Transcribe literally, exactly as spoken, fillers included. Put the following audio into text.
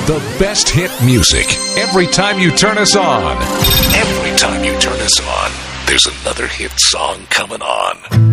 The best hit music every time you turn us on. Every time you turn us on, there's another hit song coming on.